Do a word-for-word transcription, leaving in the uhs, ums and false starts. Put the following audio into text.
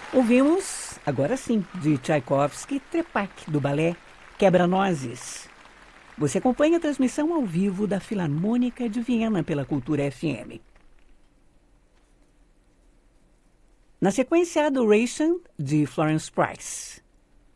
Ouvimos, agora sim, de Tchaikovsky, Trepak, do balé Quebra-Nozes. Você acompanha a transmissão ao vivo da Filarmônica de Viena pela Cultura F M. Na sequência, Adoration, de Florence Price.